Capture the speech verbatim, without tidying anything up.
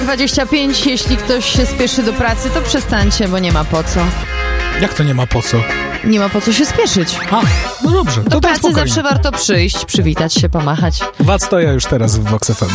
dwadzieścia pięć, jeśli ktoś się spieszy do pracy, to przestańcie, bo nie ma po co. Jak to nie ma po co? Nie ma po co się spieszyć. A, no dobrze. Do to pracy spokojnie. zawsze warto przyjść, przywitać się, pomachać. Wac to ja już teraz w Vox F M.